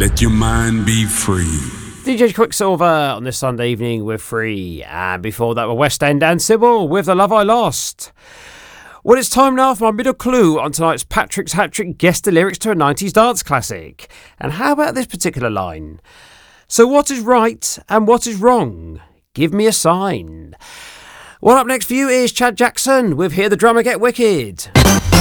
Let your mind be free. DJ Quicksilver on this Sunday evening with Free. And before that were West End and Sybil with The Love I Lost. Well, it's time now for my middle clue on tonight's Patrick's Hat-Trick guest the lyrics to a 90s dance classic. And how about this particular line? So what is right and what is wrong? Give me a sign. Well, up next for you is Chad Jackson with Hear the Drummer Get Wicked.